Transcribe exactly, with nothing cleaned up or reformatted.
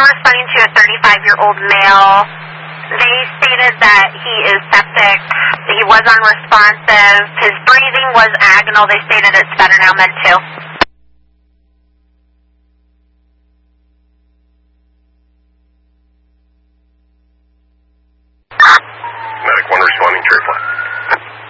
were responding to a thirty-five-year-old male. They stated that he is septic. He was unresponsive. His breathing was agonal. They stated it's better now, med two.